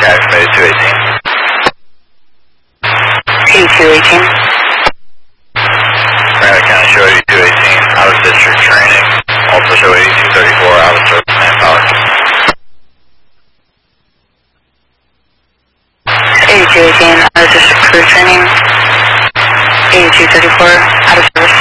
activated 218. 8218. Granite County show 8218, out of district training. Also show 8234, out of service manpower. 8218, out of district crew training. 8234, out of service.